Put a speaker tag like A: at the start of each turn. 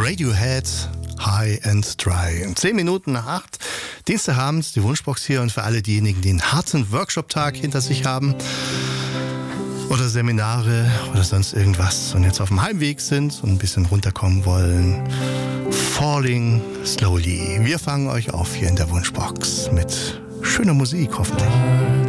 A: Radiohead, High and Dry. 10 Minuten nach 8, Dienstagabend, die Wunschbox hier und für alle diejenigen, die einen harten Workshop-Tag hinter sich haben oder Seminare oder sonst irgendwas und jetzt auf dem Heimweg sind und ein bisschen runterkommen wollen. Falling Slowly. Wir fangen euch auf hier in der Wunschbox mit schöner Musik hoffentlich.